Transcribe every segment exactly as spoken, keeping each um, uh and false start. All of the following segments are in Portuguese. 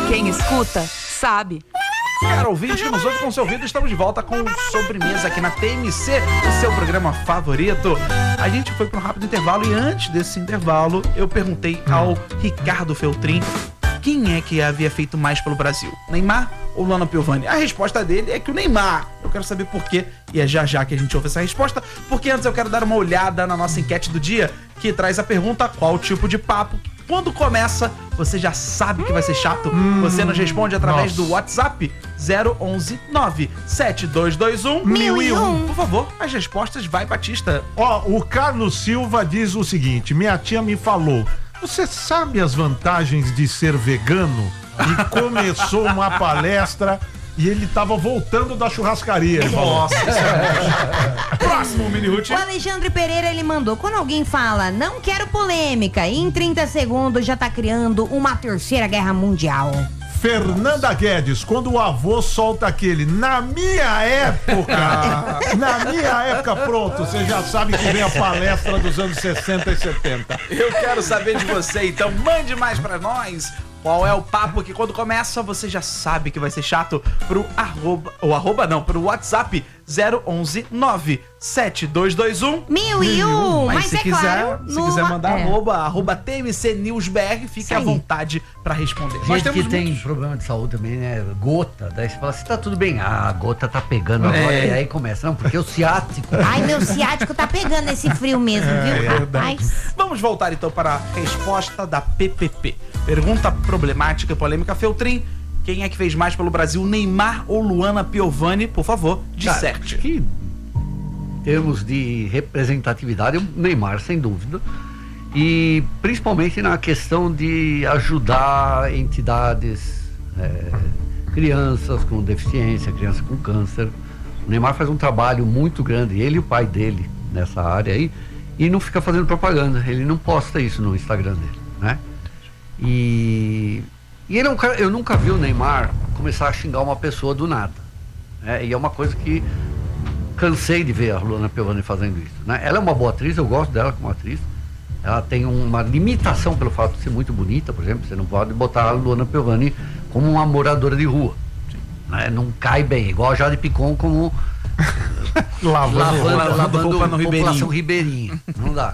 Quem escuta, sabe. Caro ouvinte que nos ouve com seu ouvido, estamos de volta com Sobremesa aqui na T M C, o seu programa favorito. A gente foi para um rápido intervalo e antes desse intervalo eu perguntei ao Ricardo Feltrin quem é que havia feito mais pelo Brasil, Neymar ou Luana Piovani? A resposta dele é que o Neymar. Eu quero saber por quê e é já já que a gente ouve essa resposta, porque antes eu quero dar uma olhada na nossa enquete do dia, que traz a pergunta: qual tipo de papo, quando começa, você já sabe que vai ser chato? Hum, você nos responde através nossa. do WhatsApp zero onze nove sete dois dois um mil e um. Por favor, as respostas, vai, Batista. Ó, o Carlos Silva diz o seguinte: minha tia me falou, você sabe as vantagens de ser vegano? E começou uma palestra e ele tava voltando da churrascaria. Nossa, é próximo, Mini Ruth. O Alexandre Pereira, ele mandou: quando alguém fala, não quero polêmica, e em trinta segundos já tá criando uma terceira guerra mundial. Fernanda Guedes, quando o avô solta aquele, na minha época, na minha época, pronto, você já sabe que vem a palestra dos anos sessenta e setenta. Eu quero saber de você, então mande mais pra nós. Qual é o papo que quando começa você já sabe que vai ser chato? Pro arroba, ou arroba não, pro WhatsApp zero onze nove sete dois dois um mil e um. Mas, Mas se é quiser, claro, se no... quiser mandar é. arroba, arroba T M C News B R, fique à vontade pra responder. Gente Nós temos que tem muitos... problema de saúde também, né? Gota, daí você fala assim, tá tudo bem. Ah, a gota tá pegando agora, É. e aí começa. Não, porque o ciático... Ai, meu ciático tá pegando esse frio mesmo, viu? É Rapaz. Vamos voltar então para a resposta da P P P. Pergunta problemática e polêmica, Feltrin. Quem é que fez mais pelo Brasil, Neymar ou Luana Piovani? Por favor, disserte. Cara, que em termos de representatividade, o Neymar, sem dúvida. E principalmente na questão de ajudar entidades, é, crianças com deficiência, crianças com câncer. O Neymar faz um trabalho muito grande, ele e o pai dele, nessa área aí, e não fica fazendo propaganda, ele não posta isso no Instagram dele, né? E, e ele é um cara, eu nunca vi o Neymar começar a xingar uma pessoa do nada, né? E é uma coisa que cansei de ver a Luana Piovani fazendo isso, né? Ela é uma boa atriz, eu gosto dela como atriz. Ela tem uma limitação pelo fato de ser muito bonita, por exemplo. Você não pode botar a Luana Piovani como uma moradora de rua, né? Não cai bem, igual a Jade Picon como lavando, lavando, lavando lavando roupa no população ribeirinha. Não dá.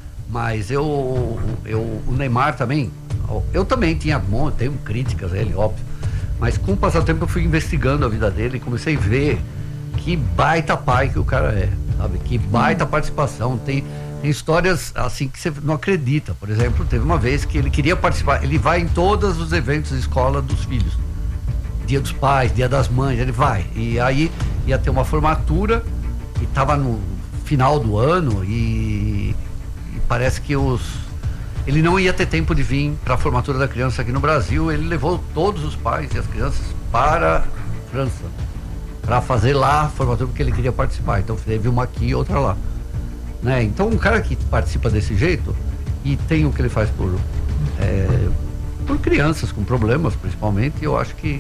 Mas eu, eu, o Neymar também, eu também tinha, bom, tenho críticas a ele, óbvio. Mas com o passar do tempo eu fui investigando a vida dele e comecei a ver que baita pai que o cara é, sabe? Que baita participação. Tem, tem histórias assim que você não acredita. Por exemplo, teve uma vez que ele queria participar, ele vai em todos os eventos de escola dos filhos. Dia dos pais, dia das mães, ele vai. E aí ia ter uma formatura e tava no final do ano e, e parece que os ele não ia ter tempo de vir para a formatura da criança aqui no Brasil. Ele levou todos os pais e as crianças para a França para fazer lá a formatura, porque ele queria participar. Então teve uma aqui e outra lá, né? Então um cara que participa desse jeito e tem o que ele faz por é, por crianças com problemas principalmente, eu acho que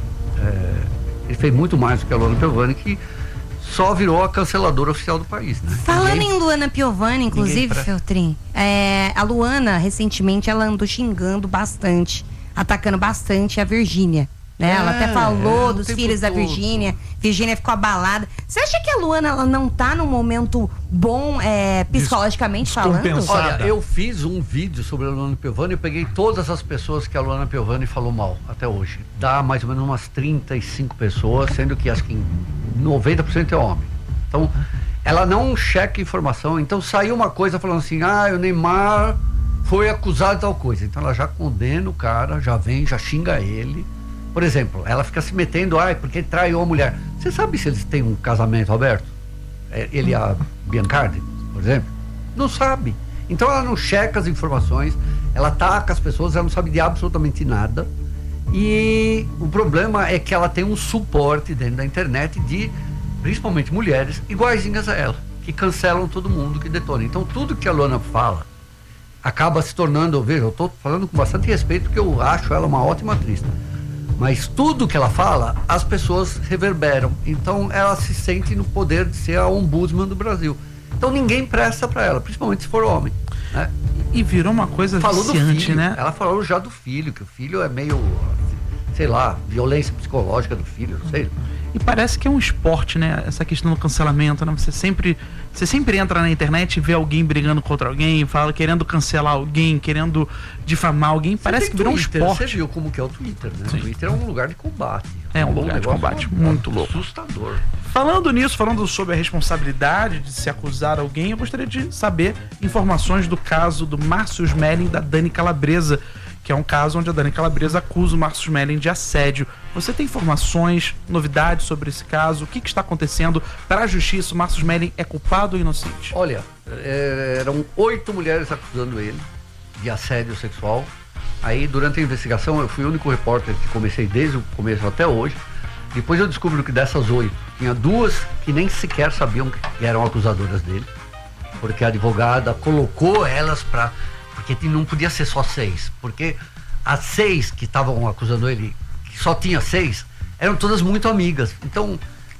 é, ele fez muito mais do que a Luana Piovani, que só virou a canceladora oficial do país, né? Falando Ninguém... em Luana Piovani, inclusive, pra... Feltrin, é, a Luana, recentemente, ela andou xingando bastante, atacando bastante a Virgínia, né? É, ela até falou é, dos filhos da Virgínia, Virgínia ficou abalada. Você acha que a Luana, ela não tá num momento bom, é, psicologicamente falando? Olha, eu fiz um vídeo sobre a Luana Piovani, eu peguei todas as pessoas que a Luana Piovani falou mal até hoje. Dá mais ou menos umas trinta e cinco pessoas, sendo que acho que noventa por cento é homem. Então, ela não checa informação. Então saiu uma coisa falando assim, ah, o Neymar foi acusado de tal coisa. Então ela já condena o cara, já vem, já xinga ele. Por exemplo, ela fica se metendo, ai, porque traiu a mulher. Você sabe se eles têm um casamento aberto? Ele e a Biancardi, por exemplo? Não sabe. Então ela não checa as informações, ela ataca as pessoas, ela não sabe de absolutamente nada. E o problema é que ela tem um suporte dentro da internet de, principalmente mulheres, iguaizinhas a ela, que cancelam todo mundo, que detonam. Então tudo que a Luana fala acaba se tornando, veja, eu estou falando com bastante respeito, porque eu acho ela uma ótima atriz. Mas tudo que ela fala, as pessoas reverberam. Então ela se sente no poder de ser a ombudsman do Brasil. Então ninguém presta para ela, principalmente se for homem, né? E virou uma coisa falou viciante, do filho, né? Ela falou já do filho, que o filho é meio... sei lá, violência psicológica do filho, não sei. E parece que é um esporte, né? Essa questão do cancelamento, né? Você sempre, você sempre entra na internet e vê alguém brigando contra alguém, fala, querendo cancelar alguém, querendo difamar alguém. Você parece que virou Twitter, um esporte. Você viu como que é o Twitter, né? Sim. O Twitter é um lugar de combate. É um lugar de combate muito louco. Assustador. Falando nisso, falando sobre a responsabilidade de se acusar alguém, eu gostaria de saber informações do caso do Márcio Smelling e da Dani Calabresa, que é um caso onde a Dani Calabresa acusa o Márcio Smelling de assédio. Você tem informações, novidades sobre esse caso? O que, que está acontecendo? Para a justiça, o Márcio Smelling é culpado ou inocente? Olha, é, eram oito mulheres acusando ele de assédio sexual. Aí, durante a investigação, eu fui o único repórter que comecei desde o começo até hoje. Depois eu descubro que dessas oito, tinha duas que nem sequer sabiam que eram acusadoras dele, porque a advogada colocou elas para... Porque não podia ser só seis, porque as seis que estavam acusando ele, que só tinha seis, eram todas muito amigas. Então,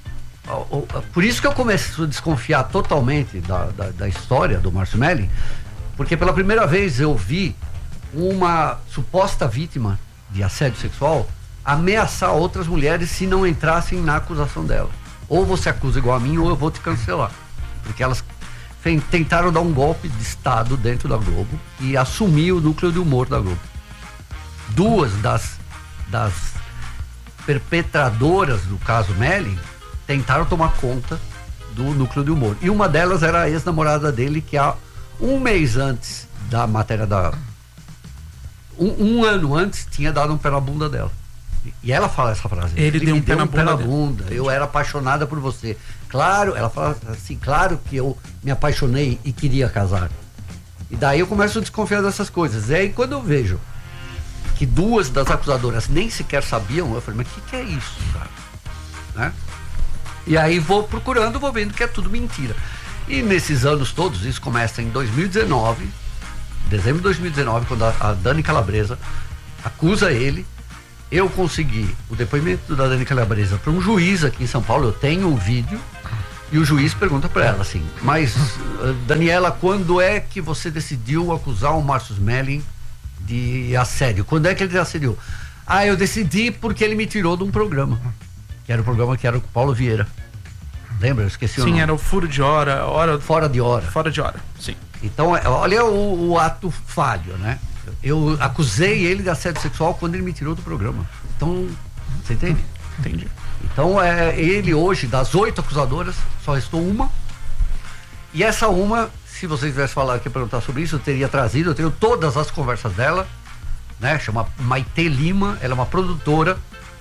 por isso que eu começo a desconfiar totalmente da, da, da história do Márcio Smelling, porque pela primeira vez eu vi uma suposta vítima de assédio sexual ameaçar outras mulheres se não entrassem na acusação dela. Ou você acusa igual a mim, ou eu vou te cancelar. Porque elas tentaram dar um golpe de Estado dentro da Globo e assumir o núcleo de humor da Globo. Duas das, das perpetradoras do caso Smelling tentaram tomar conta do núcleo de humor. E uma delas era a ex-namorada dele, que há um mês antes da matéria da... Um, um ano antes tinha dado um pé na bunda dela. E ela fala essa frase. Ele, Ele deu um pé na, um pé na bunda. Eu era apaixonada por você. Claro, ela fala assim, claro que eu me apaixonei e queria casar. E daí eu começo a desconfiar dessas coisas. E aí quando eu vejo que duas das acusadoras nem sequer sabiam, eu falei, mas o que, que é isso, cara? Né? E aí vou procurando, vou vendo que é tudo mentira. E nesses anos todos, isso começa em dois mil e dezenove, dezembro de dois mil e dezenove, quando a, a Dani Calabresa acusa ele. Eu consegui o depoimento da Dani Calabresa para um juiz aqui em São Paulo. Eu tenho um vídeo e o juiz pergunta para ela assim, mas Daniela, quando é que você decidiu acusar o Márcio Smelling de assédio? Quando é que ele assediou? Ah, eu decidi porque ele me tirou de um programa, que era o programa que era com o Paulo Vieira. Lembra? Eu esqueci o nome. Sim, era o furo de hora, hora... Fora de hora. Fora de hora, sim. Então, olha o, o ato falho, né? Eu acusei ele de assédio sexual quando ele me tirou do programa. Então, você entende? Entendi. Então, é, ele hoje, das oito acusadoras, só restou uma. E essa uma, se vocês tivessem falado aqui, perguntar sobre isso, eu teria trazido, eu tenho todas as conversas dela, né? Chama Maite Lima, ela é uma produtora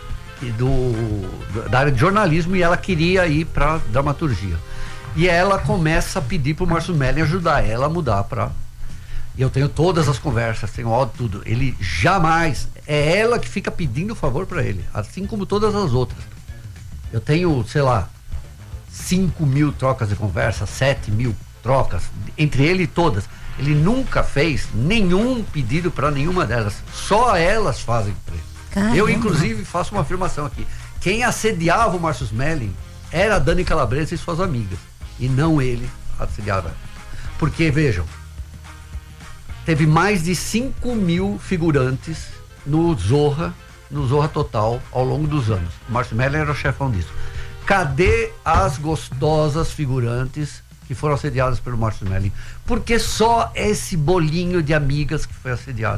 do, da área de jornalismo e ela queria ir para dramaturgia. E ela começa a pedir pro Márcio Smelling ajudar ela a mudar para... E eu tenho todas as conversas, tenho áudio, tudo. Ele jamais, é ela que fica pedindo favor para ele, assim como todas as outras. Eu tenho, sei lá, cinco mil trocas de conversa, sete mil trocas, entre ele e todas. Ele nunca fez nenhum pedido para nenhuma delas, só elas fazem para ele. Caramba. Eu, inclusive, faço uma afirmação aqui. Quem assediava o Márcio Smelling era a Dani Calabresa e suas amigas, e não ele assediava. Porque, vejam, teve mais de cinco mil figurantes no Zorra, no Zorra Total, ao longo dos anos. O Márcio Smelling era o chefão disso. Cadê as gostosas figurantes que foram assediadas pelo Márcio Smelling? Porque só esse bolinho de amigas que foi assediado.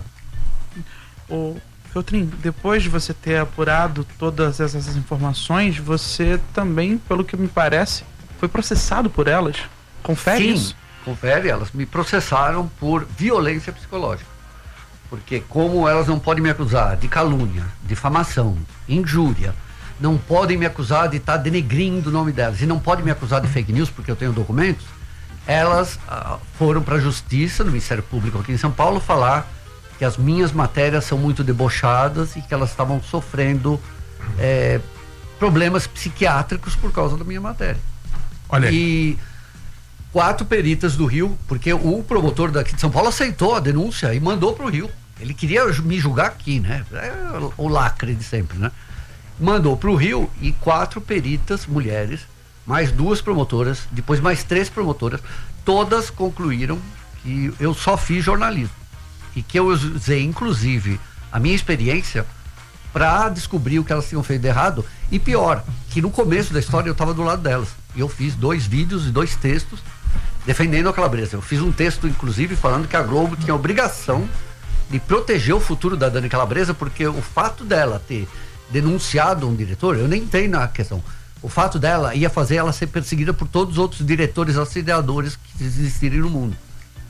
Ô, Feltrin, depois de você ter apurado todas essas informações, você também, pelo que me parece, foi processado por elas. Confere Sim. isso? Confere, elas me processaram por violência psicológica. Porque como elas não podem me acusar de calúnia, difamação, injúria, não podem me acusar de estar denegrindo o nome delas, e não podem me acusar de fake news porque eu tenho documentos, elas ah, foram para a justiça, no Ministério Público aqui em São Paulo, falar que as minhas matérias são muito debochadas e que elas estavam sofrendo é, problemas psiquiátricos por causa da minha matéria. Olha aí. E quatro peritas do Rio, porque o promotor daqui de São Paulo aceitou a denúncia e mandou para o Rio. Ele queria me julgar aqui, né? É o lacre de sempre, né? Mandou para o Rio e quatro peritas mulheres, mais duas promotoras, depois mais três promotoras, todas concluíram que eu só fiz jornalismo e que eu usei, inclusive, a minha experiência para descobrir o que elas tinham feito de errado. E pior, que no começo da história eu estava do lado delas. E eu fiz dois vídeos e dois textos defendendo a Calabresa. Eu fiz um texto, inclusive, falando que a Globo tinha a obrigação de proteger o futuro da Dani Calabresa, porque o fato dela ter denunciado um diretor, eu nem entrei na questão, o fato dela ia fazer ela ser perseguida por todos os outros diretores assediadores que existirem no mundo.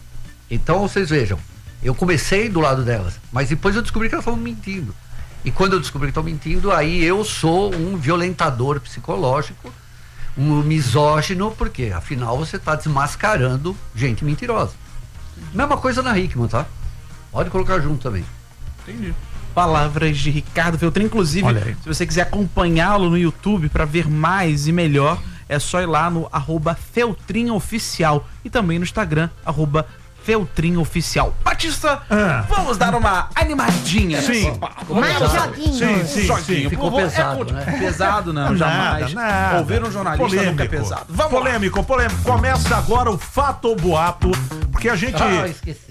Então, vocês vejam, eu comecei do lado delas, mas depois eu descobri que elas estavam mentindo. E quando eu descobri que estão mentindo, aí eu sou um violentador psicológico, um misógino, porque afinal você está desmascarando gente mentirosa. Mesma coisa na Hickman, tá? Pode colocar junto também. Entendi. Palavras de Ricardo Feltrin. Inclusive, se você quiser acompanhá-lo no YouTube para ver mais e melhor, é só ir lá no arroba Feltrin Oficial e também no Instagram, arroba Feltrin Oficial. Batista, ah. vamos dar uma animadinha. Sim. Mais joguinho. Sim, sim, joguinho. sim. Ficou Por, pesado, é, né? Pesado não, jamais. Nada, nada. Ouvir um jornalista polêmico. nunca é pesado. Vamos polêmico, lá. polêmico. Começa agora o Fato ou Boato, porque a gente... Ah, esqueci.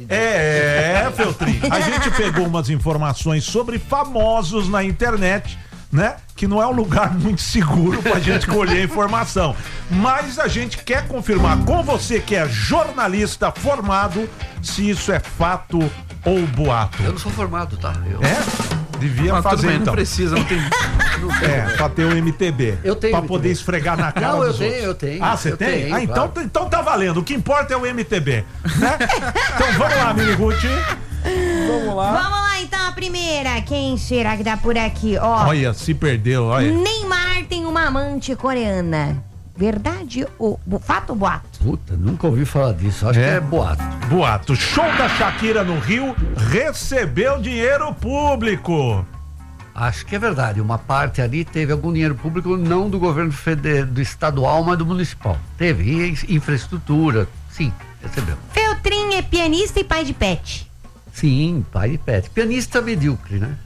É, é, Feltrin. A gente pegou umas informações sobre famosos na internet, né? Que não é um lugar muito seguro pra gente colher informação. Mas a gente quer confirmar com você que é jornalista formado se isso é fato ou boato. Eu não sou formado, tá? Eu... É? Devia Mas fazer tudo bem, então. não precisa, não tem. Não tenho. É, pra ter o M T B. Eu tenho Pra M T B. poder esfregar na cara Não, eu dos tenho, outros. eu tenho. Ah, você eu tem? tenho, ah, então, claro. então tá valendo. O que importa é o M T B, né? Então vamos lá, Miniguti. Vamos lá. Vamos lá, então, a primeira. Quem será que dá por aqui? Ó, Olha, se perdeu, olha. Neymar tem uma amante coreana. Verdade ou bo- fato ou boato? Puta, nunca ouvi falar disso. Acho É? que é boato. Boato. Show da Shakira no Rio recebeu dinheiro público. Acho que é verdade. Uma parte ali teve algum dinheiro público, não do governo federal, do estadual, mas do municipal. Teve. E infraestrutura. Sim, recebeu. Feltrin é pianista e pai de pet. Sim, pai de pet. Pianista medíocre, né?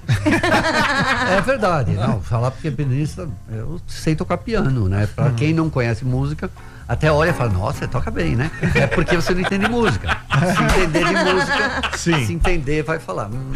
É verdade. Não, falar porque pianista, eu sei tocar piano, né? Pra quem não conhece música, até olha e fala, nossa, você toca bem, né? É porque você não entende música. Se entender de música, Sim. se entender, vai falar. Hum,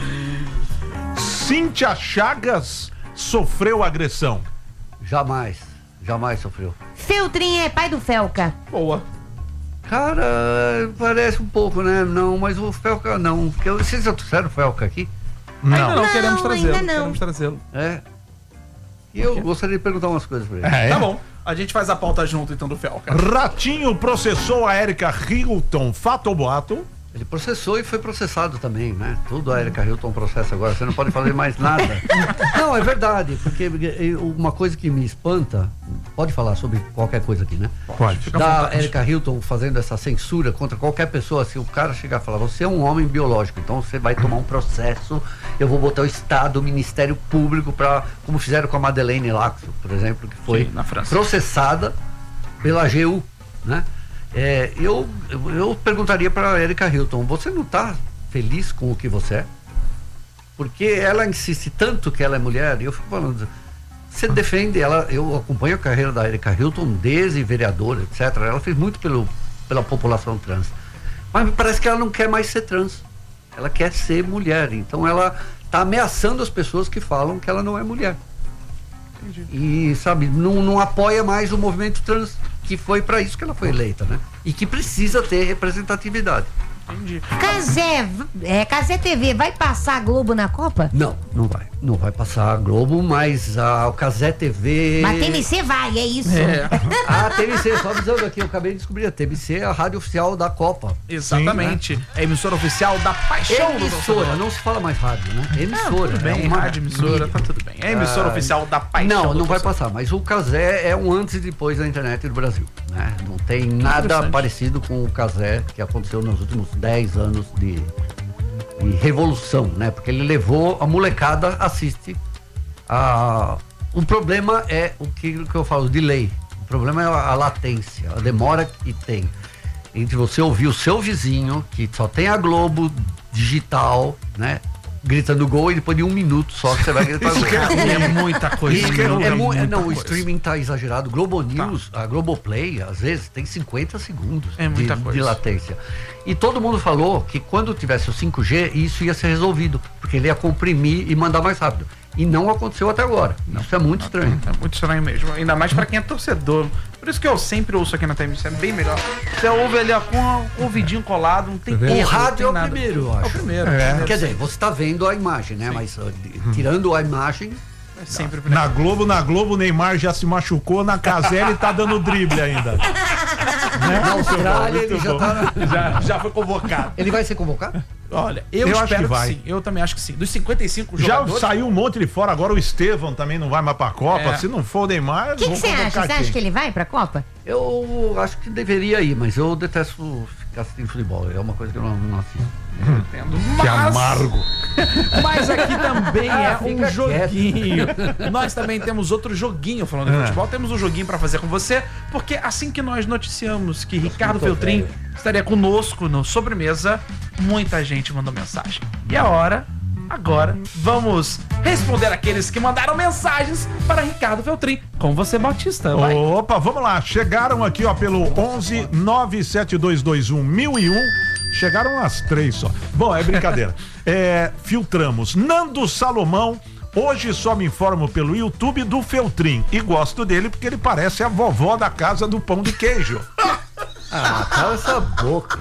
Cíntia Chagas sofreu agressão. jamais, jamais sofreu. Feltrin é pai do Felca. Boa. Cara, parece um pouco, né? Não, mas o Felca não. Porque eu- vocês já trouxeram o Felca aqui? Ainda Não. não, Não, queremos trazê-lo. ainda não. Queremos trazê-lo. É. E eu gostaria de perguntar umas coisas pra ele. É. Tá bom. A gente faz a pauta junto então do Felca. Ratinho processou a Erika Hilton. Fato ou boato? Ele processou e foi processado também, né? Tudo a Erika Hilton processa agora, você não pode fazer mais nada. Não, é verdade, porque uma coisa que me espanta, pode falar sobre qualquer coisa aqui, né? Pode. Fica à Da vontade. Erika Hilton fazendo essa censura contra qualquer pessoa, se o cara chegar e falar, você é um homem biológico, então você vai tomar um processo, eu vou botar o Estado, o Ministério Público para, como fizeram com a Madeleine Laxo, por exemplo, que foi Sim, na França. processada pela A G U, né? É, eu, eu, eu perguntaria para a Erika Hilton, você não está feliz com o que você é? Porque ela insiste tanto que ela é mulher, e eu fico falando, você defende ela, eu acompanho a carreira da Erika Hilton desde vereadora, etcétera. Ela fez muito pelo, pela população trans. Mas parece que ela não quer mais ser trans. Ela quer ser mulher. Então ela está ameaçando as pessoas que falam que ela não é mulher. Entendi. E, sabe, não, não apoia mais o movimento trans, que foi para isso que ela foi eleita, né? E que precisa ter representatividade. Entendi. Casé, é, Casé T V, vai passar a Globo na Copa? Não, não vai. Não vai passar a Globo, mas a, o Casé T V... Mas T V C vai, é isso. É, A T V C, só avisando aqui, eu acabei de descobrir, a T V C é a rádio oficial da Copa. exatamente. É a emissora oficial da paixão do Emissora, torcedor. não se fala mais rádio, né? Emissora. Tudo bem, é uma rádio, emissora, mídia. tá tudo bem. É a emissora Ah, oficial da paixão Não, do não vai torcedor. passar, mas o Casé é um antes e depois da internet do Brasil, né? Não tem nada Interessante. parecido com o Casé que aconteceu nos últimos dez anos de, de revolução, né? Porque ele levou, a molecada assiste. A... O problema é o que, o que eu falo, delay. O problema é a, a latência, a demora que tem entre você ouvir o seu vizinho, que só tem a Globo digital, né? Gritando gol, e depois de um minuto só que você vai gritar gol. É muita coisa. E um minuto é mu- é, muita não, o coisa. streaming tá exagerado. Globo News, a Globoplay, às vezes, tem cinquenta segundos É muita de, coisa. de latência. E todo mundo falou que quando tivesse o cinco G, isso ia ser resolvido, porque ele ia comprimir e mandar mais rápido. E não aconteceu até agora. Não. Isso é muito estranho. É muito estranho mesmo. Ainda mais pra quem é torcedor. Por isso que eu sempre ouço aqui na T M C, é bem melhor. Você ouve ali ó, com o ouvidinho colado, não tem O erro, rádio é o nada. primeiro, eu acho. É o primeiro. É. Quer dizer, você tá vendo a imagem, né? Sim. Mas uh, tirando a imagem... É sempre o na Globo, na Globo, o Neymar já se machucou, na Caselli tá dando drible ainda. Né? Na Austrália ele já tá... Já, já foi convocado. Ele vai ser convocado? Olha, eu, eu espero acho que, que vai. sim. Eu também acho que sim. Dos cinquenta e cinco já jogadores... saiu um monte de fora, agora o Estevão também não vai mais pra Copa. É. Se não for o Neymar, O que você acha? Você acha que ele vai pra Copa? Eu acho que deveria ir, mas eu detesto ficar assistindo futebol. É uma coisa que eu não, não assisto. Entendo. Que Mas... amargo. Mas aqui também Ah, é um fica joguinho. Nós também temos outro joguinho falando de É. futebol. Temos um joguinho pra fazer com você, porque assim que nós noticiamos que Ricardo tô Feltrin velho. estaria conosco no Sobremesa, muita gente mandou mensagem. E a hora, agora, vamos responder aqueles que mandaram mensagens para Ricardo Feltrin. Com você, Bautista. Vai. Opa, vamos lá. Chegaram aqui, ó, pelo onze nove sete dois dois um mil e um. Chegaram as três só. Bom, é brincadeira. É, filtramos. Nando Salomão. Hoje só me informo pelo YouTube do Feltrin. E gosto dele porque ele parece a vovó da casa do pão de queijo. Ah, cala essa boca.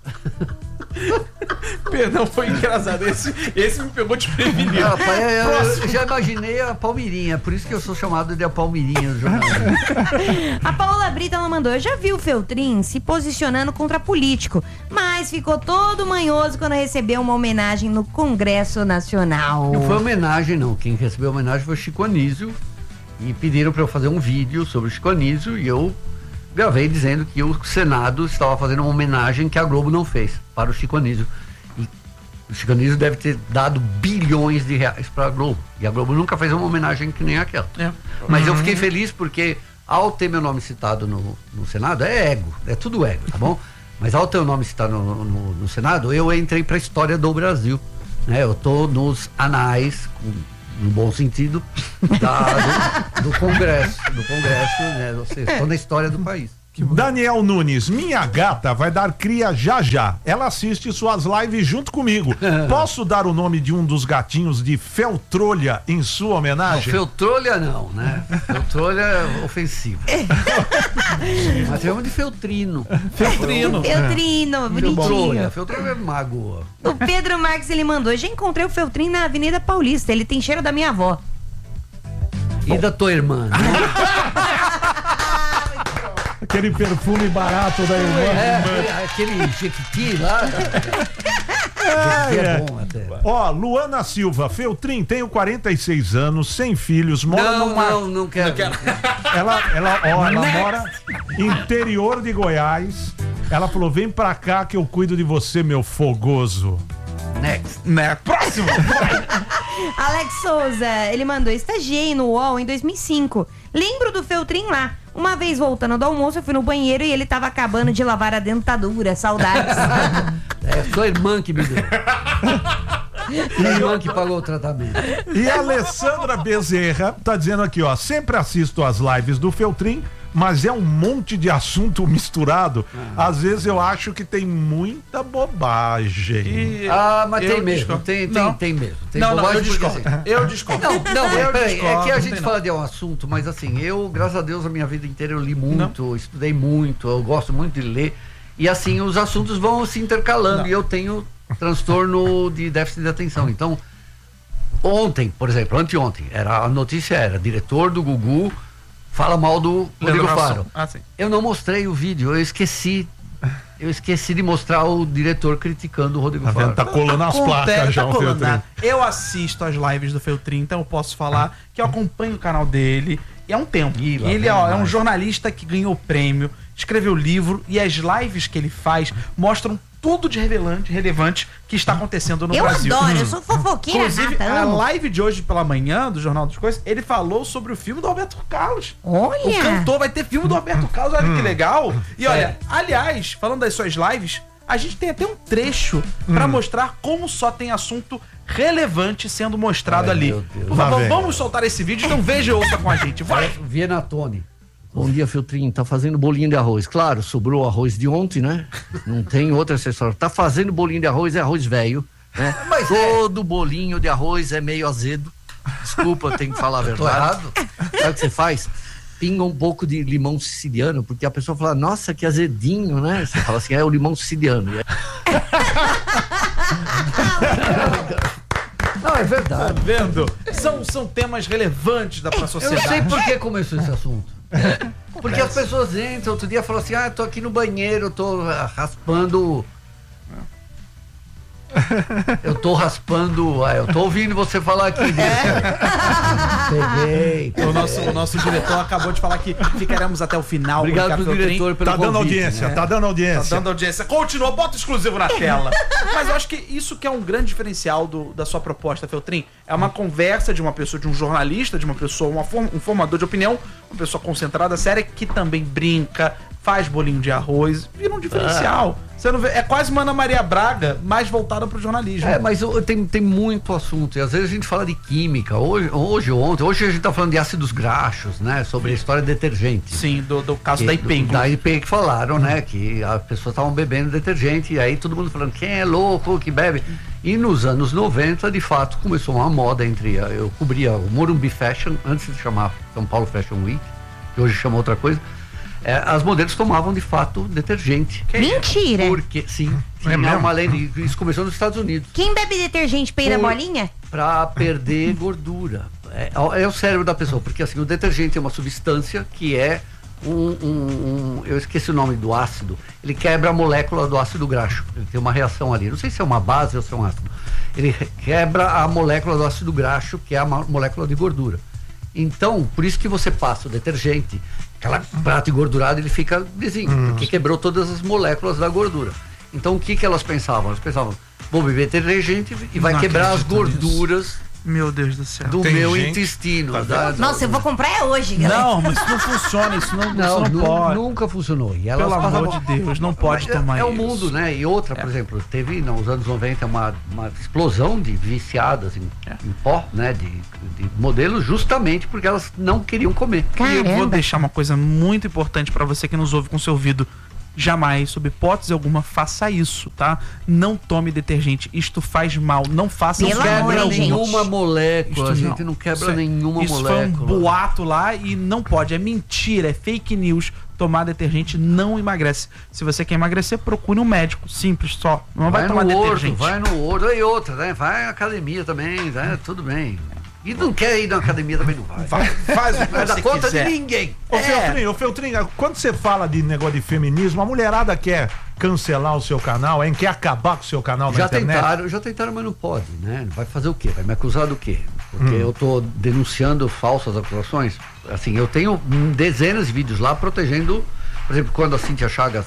Perdão, foi engraçado. Esse, esse me pegou desprevenido. Ah, pai, eu, eu já imaginei a Palmirinha, por isso que eu sou chamado de a Palmirinha do jornalismo. A Paola Brita ela mandou: eu já vi o Feltrin se posicionando contra político, mas ficou todo manhoso quando recebeu uma homenagem no Congresso Nacional. Não foi homenagem, não. Quem recebeu a homenagem foi o Chico Anísio. E pediram para eu fazer um vídeo sobre o Chico Anísio e eu gravei dizendo que o Senado estava fazendo uma homenagem que a Globo não fez para o Chico Anísio. E o Chico Anísio deve ter dado bilhões de reais para a Globo. E a Globo nunca fez uma homenagem que nem aquela. É. Mas eu fiquei feliz porque, ao ter meu nome citado no, no Senado, é ego, é tudo ego, tá bom? Mas ao ter o nome citado no, no, no Senado, eu entrei para a história do Brasil. Né? Eu tô nos anais, com, no bom sentido, da, do, do Congresso, do Congresso, né? Ou seja, tô na história do país. Daniel Nunes, minha gata vai dar cria já já. Ela assiste suas lives junto comigo. Posso dar o nome de um dos gatinhos de Feltrolha em sua Não, homenagem? Feltrolha não, né? Feltrolha é ofensivo. Mas chama de Feltrino. Feltrino. Feltrino, bonitinho. Feltrolha, Feltrolha é magoa. O Pedro Marques ele mandou: já encontrei o Feltrin na Avenida Paulista, ele tem cheiro da minha avó. E da tua irmã, né? Aquele perfume barato da irmã. É, aquele Jequiti lá. É, É é. bom até. Ó, Luana Silva, Feltrin, tenho quarenta e seis anos, sem filhos, mora Não, numa... não, não quero. Ela, ela, ó, ela mora interior de Goiás. Ela falou: vem pra cá que eu cuido de você, meu fogoso. Next. Né? Próximo. Alex Souza, ele mandou: estagiei no U O L em dois mil e cinco. Lembro do Feltrin lá. Uma vez voltando do almoço, eu fui no banheiro e ele tava acabando de lavar a dentadura. Saudades. É sua irmã que me deu. Minha irmã que pagou o tratamento. E a Alessandra Bezerra tá dizendo aqui, ó: sempre assisto as lives do Feltrin, mas é um monte de assunto misturado. Ah. Às vezes eu acho que tem muita bobagem. E Ah, mas eu tem mesmo, discordo. tem, tem, Não. tem mesmo. Tem Não, não, eu bobagem porque, discordo. assim, Eu discordo. Não, não, mas eu peraí, é discordo, que a não gente tem fala de um assunto, mas assim, eu, graças a Deus, a minha vida inteira eu li muito, estudei muito, eu gosto muito de ler, e assim, os assuntos vão se intercalando, Não. e eu tenho transtorno de déficit de atenção, então, ontem, por exemplo, anteontem, era, a notícia era: diretor do Gugu fala mal do Rodrigo Leandro Faro. Hassum. Ah, sim. Eu não mostrei o vídeo, eu esqueci, eu esqueci de mostrar o diretor criticando o Rodrigo Tá vendo? Faro. Tá colando as Acontece, placas já tá o colando, Feltrin. né? Eu assisto as lives do Feltrin, então eu posso falar que eu acompanho o canal dele e há um tempo. Ih, lá Ele vem ó, é um mais. jornalista que ganhou prêmio, escreveu livro e as lives que ele faz mostram tudo de relevante, relevante que está acontecendo no Eu Brasil. adoro, eu sou fofoqueira, Inclusive, rata, a amo. live de hoje pela manhã, do Jornal das Coisas, ele falou sobre o filme do Roberto Carlos. Olha. O cantor vai ter filme do Roberto Carlos, olha que legal. E olha, aliás, falando das suas lives, a gente tem até um trecho pra mostrar como só tem assunto relevante sendo mostrado Ai, ali. meu Deus. Por Lá favor, vem. vamos soltar esse vídeo, então veja e ouça com a gente. Vai! Viena Tony. Bom dia, Feltrin. Tá fazendo bolinho de arroz. Claro, sobrou arroz de ontem, né? Não tem outra acessório. Tá fazendo bolinho de arroz, é arroz velho, né? Mas Todo bolinho de arroz é meio azedo. Desculpa, eu tenho que falar a verdade. Sabe o que você faz? Pinga um pouco de limão siciliano, porque a pessoa fala, nossa, que azedinho, né? Você fala assim, é o limão siciliano. Não, é verdade. Tá vendo? São, são temas relevantes da pra sociedade. Eu sei por que começou esse assunto. Porque as pessoas entram, outro dia falam assim, ah, eu tô aqui no banheiro, eu tô raspando... Eu tô raspando, ah, eu tô ouvindo você falar aqui. É. Peguei. O nosso, o nosso diretor acabou de falar que ficaremos até o final. Obrigado pro diretor pelo Tá dando convite, audiência, né? tá dando audiência. Tá dando audiência. Continua, bota o exclusivo na tela. Mas eu acho que isso que é um grande diferencial do, da sua proposta, Feltrin. É uma conversa de uma pessoa, de um jornalista, de uma pessoa, uma form, um formador de opinião, uma pessoa concentrada, séria, que também brinca, faz bolinho de arroz, vira um diferencial. Ah. Você não vê, é quase uma Ana Maria Braga, mais voltada pro jornalismo. É, mas eu, tem, tem muito assunto, e às vezes a gente fala de química, hoje, hoje ontem, hoje a gente tá falando de ácidos graxos, né, sobre a história de detergente. Sim, do, do caso que, da I P E. Do, da I P E que falaram, né, que as pessoas estavam bebendo detergente, e aí todo mundo falando, quem é louco que bebe? E nos anos noventa, de fato, começou uma moda entre, eu cobria o Morumbi Fashion, antes de chamar São Paulo Fashion Week, que hoje chama outra coisa. É, as modelos tomavam de fato detergente. Mentira! Porque, sim, É tinha mesmo? uma lei, isso começou nos Estados Unidos. Quem bebe detergente peida Por- bolinha? Pra perder gordura. É, é o cérebro da pessoa, porque assim, o detergente é uma substância que é um, um, um- eu esqueci o nome do ácido, ele quebra a molécula do ácido graxo, ele tem uma reação ali, não sei se é uma base ou se é um ácido, ele quebra a molécula do ácido graxo, que é a ma- molécula de gordura. Então, por isso que você passa o detergente, aquela prato engordurado, ele fica lisinho, Hum. porque quebrou todas as moléculas da gordura. Então, o que que elas pensavam? Elas pensavam, vou beber detergente e vai Não quebrar as acredito nisso. gorduras Meu Deus do céu. do Tem meu gente- intestino. Tá da- Nossa, eu vou comprar é hoje, galera. Não, mas isso não funciona, isso não, Não, isso não nu- pode. nunca funcionou. E elas Pelo amor passavam- de Deus, não pode Mas é- tomar É o isso. mundo, né? E outra, por exemplo, teve nos anos noventa uma, uma explosão de viciadas em, É. em pó, né? De, de modelos, justamente porque elas não queriam comer. E eu vou Caramba. deixar uma coisa muito importante pra você que nos ouve com seu ouvido. Jamais, sob hipótese alguma, faça isso, tá? Não tome detergente. Isto faz mal. Não faça Pelo isso. amor, Quebra hein, gente? nenhuma molécula, a Isto gente não, quebra Isso é- nenhuma isso molécula. foi um boato lá e não pode. É mentira, é fake news. Tomar detergente não emagrece. Se você quer emagrecer, procure um médico. Simples, só. Não vai, Vai tomar no horto, detergente. vai no horto. E outra, né? Vai na academia também, né? Tudo bem. E não quer ir na academia também, não vai. Vai, faz o que Vai dar você conta quiser. de ninguém. Ô, É. Feltrin, ô, Feltrin, quando você fala de negócio de feminismo, a mulherada quer cancelar o seu canal, hein? Quer acabar com o seu canal na Já internet? tentaram, já tentaram, mas não pode, né? Vai fazer o quê? Vai me acusar do quê? Porque Hum. eu tô denunciando falsas acusações. Assim, eu tenho dezenas de vídeos lá protegendo, por exemplo, quando a Cíntia Chagas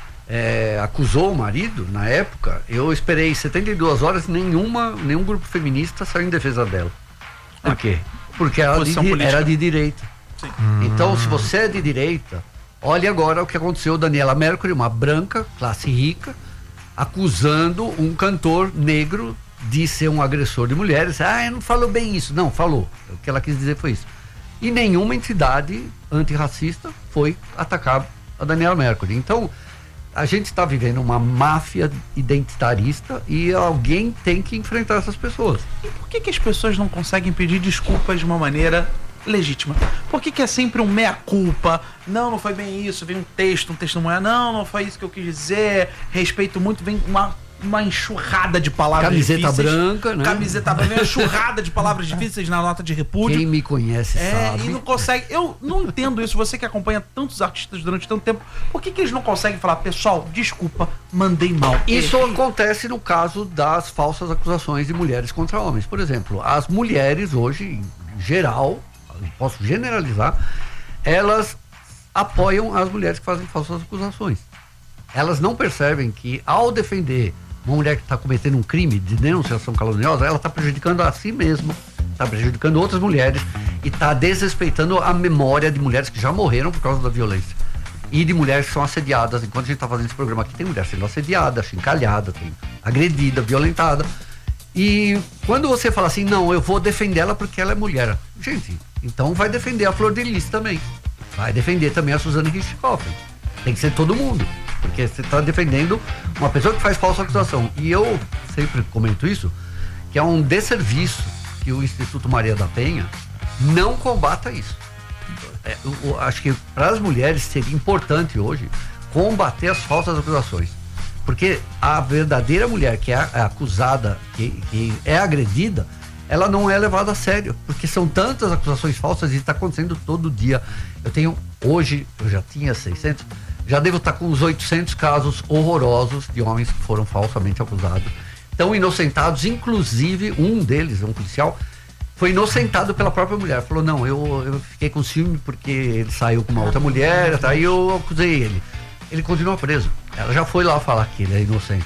é, acusou o marido, na época, eu esperei setenta e duas horas e nenhuma, nenhum grupo feminista saiu em defesa dela. Por quê? Porque ela de, Posição política. era de direita. Então, se você é de direita, olhe agora o que aconteceu. Daniela Mercury, uma branca, classe rica, acusando um cantor negro de ser um agressor de mulheres. Ah, não falou bem isso. Não, falou. O que ela quis dizer foi isso. E nenhuma entidade antirracista foi atacar a Daniela Mercury. Então, a gente está vivendo uma máfia identitarista e alguém tem que enfrentar essas pessoas. E por que, que as pessoas não conseguem pedir desculpas de uma maneira legítima? Por que, que é sempre um meia-culpa? Não, não foi bem isso. Vem um texto, um testemunho. Não, não foi isso que eu quis dizer. Respeito muito. Vem uma, uma enxurrada de palavras Camiseta difíceis. branca, né? Camiseta branca. Vem uma enxurrada de palavras difíceis na nota de repúdio. Quem me conhece É, sabe. e não consegue. Eu não entendo isso. Você que acompanha tantos artistas durante tanto tempo, por que, que eles não conseguem falar, pessoal, desculpa, mandei mal? Isso Errei. acontece no caso das falsas acusações de mulheres contra homens. Por exemplo, as mulheres hoje, em geral, posso generalizar, elas apoiam as mulheres que fazem falsas acusações. Elas não percebem que, ao defender uma mulher que está cometendo um crime de denunciação caluniosa, ela está prejudicando a si mesma, está prejudicando outras mulheres e está desrespeitando a memória de mulheres que já morreram por causa da violência. E de mulheres que são assediadas. Enquanto a gente está fazendo esse programa aqui, tem mulher sendo assediada, chincalhada, tem agredida, violentada. E quando você fala assim, não, eu vou defender ela porque ela é mulher. Gente, então vai defender a Flor de Lis também. Vai defender também a Suzane Richthofen. Tem que ser todo mundo. Porque você está defendendo uma pessoa que faz falsa acusação. E eu sempre comento isso, que é um desserviço que que o Instituto Maria da Penha não combata isso. É, eu, eu acho que para as mulheres seria importante hoje combater as falsas acusações. Porque a verdadeira mulher que é acusada, que, que é agredida, ela não é levada a sério. Porque são tantas acusações falsas e está acontecendo todo dia. Eu tenho, hoje, eu já tinha seiscentos, já devo estar com uns oitocentos casos horrorosos de homens que foram falsamente acusados. Estão inocentados, inclusive um deles, um policial, foi inocentado pela própria mulher. Falou, não, eu, eu fiquei com ciúme porque ele saiu com uma outra mulher, tá, aí eu acusei ele. Ele continua preso. Ela já foi lá falar que ele é inocente.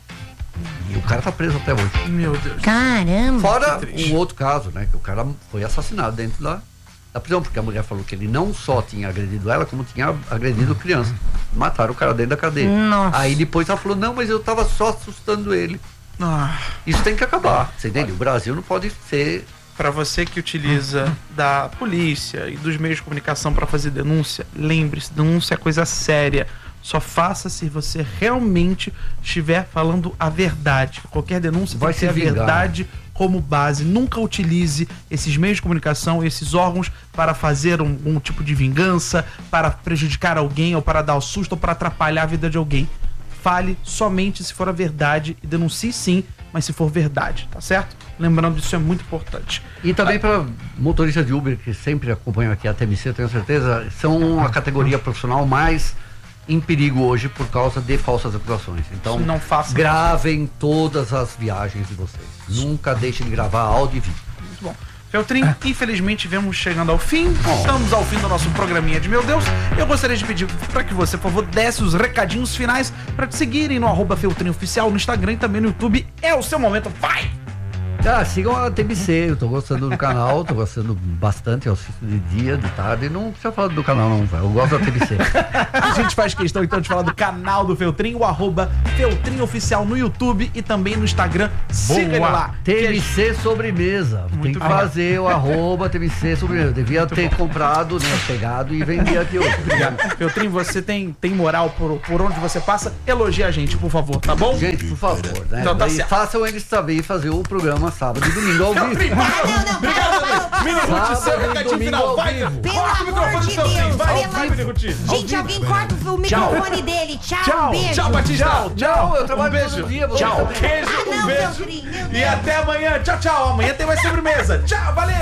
E o cara tá preso até hoje. Meu Deus. Caramba. Fora um outro caso, né? Que o cara foi assassinado dentro da, da prisão, porque a mulher falou que ele não só tinha agredido ela, como tinha agredido criança. Mataram o cara dentro da cadeia. Nossa. Aí depois ela falou, não, mas eu tava só assustando ele. Ah. Isso tem que acabar. Você entende? O Brasil não pode ser... Para você que utiliza da polícia e dos meios de comunicação para fazer denúncia, lembre-se, denúncia é coisa séria. Só faça se você realmente estiver falando a verdade. Qualquer denúncia vai ter a verdade como base. Nunca utilize esses meios de comunicação, esses órgãos para fazer um, um tipo de vingança, para prejudicar alguém ou para dar o susto ou para atrapalhar a vida de alguém. Fale somente se for a verdade e denuncie sim, mas se for verdade, tá certo? Lembrando, isso é muito importante. E também para motoristas de Uber, que sempre acompanham aqui a T M C, eu tenho certeza, são a categoria profissional mais em perigo hoje por causa de falsas acusações. Então, não faça gravem todas as viagens de vocês. Nunca deixem de gravar áudio e vídeo. Muito bom. Feltrin, infelizmente vemos chegando ao fim. Oh. Estamos ao fim do nosso programinha de Meu Deus. Eu gostaria de pedir para que você, por favor, desse os recadinhos finais para te seguirem no arroba Feltrin Oficial, no Instagram e também no YouTube. É o seu momento, vai! Ah, sigam a T M C, eu tô gostando do canal, tô gostando bastante, eu assisto de dia, de tarde, não precisa falar do canal não, eu gosto da T M C. A gente faz questão então de falar do canal do Feltrin, o arroba Feltrin Oficial no YouTube e também no Instagram. Siga ele lá. T M C Sobremesa, muito tem que bem. Fazer o arroba T M C Sobremesa, eu devia muito ter bom. comprado, né, pegado e vendido aqui hoje. Obrigado. Feltrin, você tem, tem moral por, por onde você passa, elogia a gente, por favor, tá bom? Gente, por favor, né, então, tá e façam eles saber fazer o programa sábado e domingo ao vivo. Ah, não, não, obrigado, Mini Ruth, seu recadinho final, vai, corta o microfone do seu filho, vai, vai, Mini Ruth. Gente, alguém corta o microfone dele, tchau, tchau, beijo. Tchau, Batista, tchau, tchau, eu trabalho um beijo, todo dia, tchau, também. beijo, um Ah, não, beijo, meu filho, meu e até amanhã, tchau, tchau, amanhã tem mais sobremesa, tchau, valeu.